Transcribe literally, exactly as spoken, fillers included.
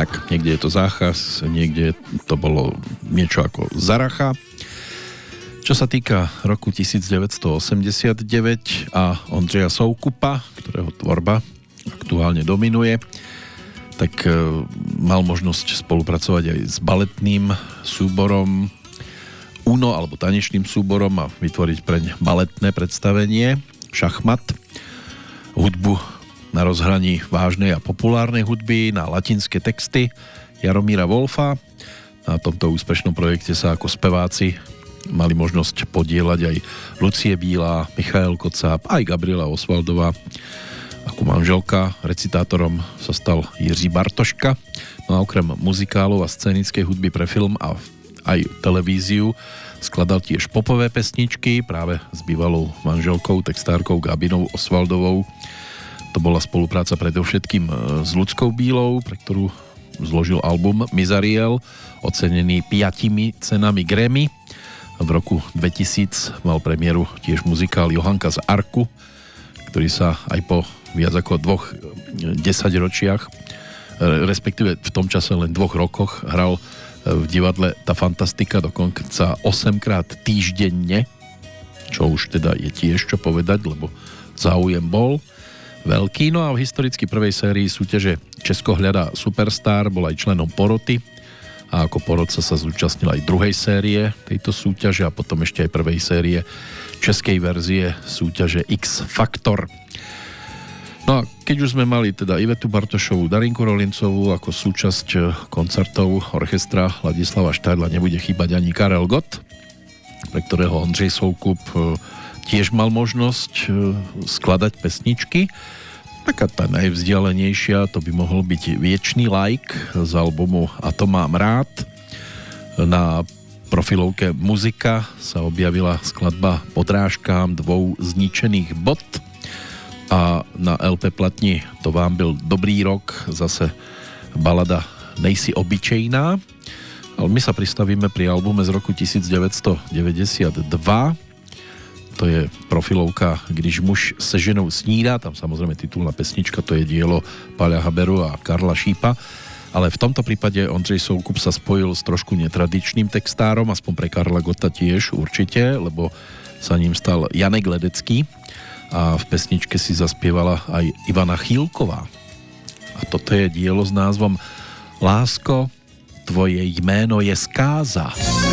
Tak, niekde je to Záchaz, niekde to bolo niečo ako Zaracha. Čo sa týka roku devätnásťstoosemdesiatdeväť a Ondřeja Soukupa, ktorého tvorba aktuálne dominuje, tak e, mal možnosť spolupracovať aj s baletným súborom Uno, alebo tanečným súborom, a vytvoriť preň baletné predstavenie Šachmat. Hudbu na rozhraní vážnej a populárnej hudby, na latinské texty Jaromíra Wolfa. Na tomto úspešnom projekte sa ako speváci mali možnosť podieľať aj Lucie Bílá, Michael Kocáb, aj Gabriela Osvaldová. Ako manželka recitátorom sa stal Jiří Bartoška. No a okrem muzikálov a scénickej hudby pre film a aj televíziu skladal tiež popové pesničky práve s bývalou manželkou, textárkou Gabinou Osvaldovou. To bola spolupráca predovšetkým s Ľudskou Bílou, pre ktorú zložil album Mizariel, ocenený piatimi cenami Grammy. V roku dvetisíc mal premiéru tiež muzikál Johanka z Arku, ktorý sa aj po viac ako dvoch desaťročiach, respektíve v tom čase len dvoch rokoch, hral v divadle Tá fantastika dokonca osemkrát týždenne, čo už teda je tiež čo povedať, lebo záujem bol veľký. No a v historicky prvej sérii súťaže Česko hľadá superstar bol aj členom poroty a ako porodca sa zúčastnil aj druhej série tejto súťaže a potom ešte aj prvej série českej verzie súťaže X Factor. No a keď už sme mali teda Ivetu Bartošovú, Darinku Rolincovú ako súčasť koncertov orchestra Ladislava Štádla, nebude chýbať ani Karel Gott, pre ktorého Ondřej Soukup tiež mal možnosť skladať pesničky. Taká tá najvzdialenejšia, to by mohol byť Viečný like z albumu A to mám rád. Na profilovke Muzika sa objavila skladba Podrážkám dvou zničených bod a na el pé platni To vám byl dobrý rok zase balada Nejsi obyčejná. Ale my sa pristavíme pri albume z roku devätnásťstodeväťdesiatdva. To je profilovka Když muž se ženou snídá, tam samozrejme titulná pesnička, to je dielo Paľa Haberu a Karla Šípa, ale v tomto prípade Ondřej Soukup sa spojil s trošku netradičným textárom, aspoň pre Karla Gotta tiež určite, lebo sa ním stal Janek Ledecký a v pesničke si zaspievala aj Ivana Chýlková. A toto je dielo s názvom Lásko, tvoje jméno je zkáza.